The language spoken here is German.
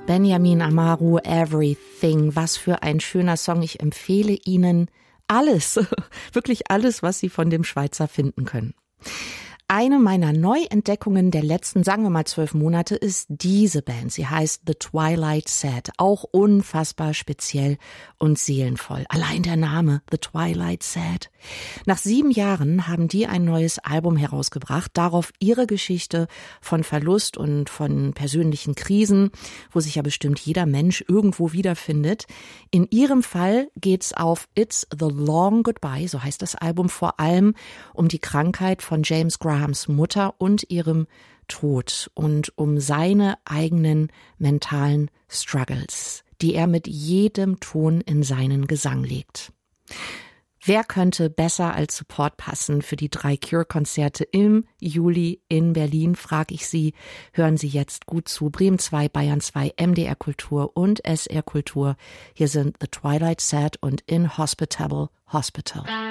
Benjamin Amaru, Everything. Was für ein schöner Song. Ich empfehle Ihnen alles, wirklich alles, was Sie von dem Schweizer finden können. Eine meiner Neuentdeckungen der letzten, sagen wir mal 12 Monate, ist diese Band. Sie heißt The Twilight Sad. Auch unfassbar speziell und seelenvoll. Allein der Name, The Twilight Sad. Nach 7 Jahren haben die ein neues Album herausgebracht. Darauf ihre Geschichte von Verlust und von persönlichen Krisen, wo sich ja bestimmt jeder Mensch irgendwo wiederfindet. In ihrem Fall geht's auf It's the Long Goodbye, so heißt das Album, vor allem um die Krankheit von James Grahams Mutter und ihrem Tod und um seine eigenen mentalen Struggles, die er mit jedem Ton in seinen Gesang legt. Wer könnte besser als Support passen für die 3 Cure-Konzerte im Juli in Berlin, frage ich Sie. Hören Sie jetzt gut zu. Bremen 2, Bayern 2, MDR Kultur und SR Kultur. Hier sind The Twilight Sad und Inhospitable Hospital.